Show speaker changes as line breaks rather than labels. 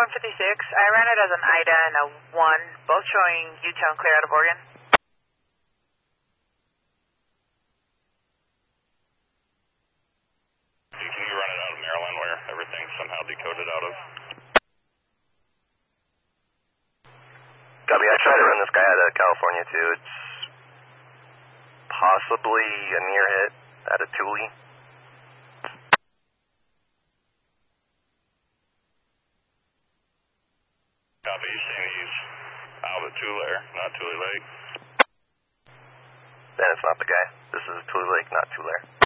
156. I ran it as an Ida and a 1, both showing U-Town clear out of Oregon.
Can you run it out of Maryland where everything's somehow decoded out of?
Copy, I tried to run this guy out of California too. It's possibly a near hit at a Thule.
Copy, you're saying he's out at Tule Air, not Tule Lake?
Then it's not the guy. This is Tule Lake, not Tule Air.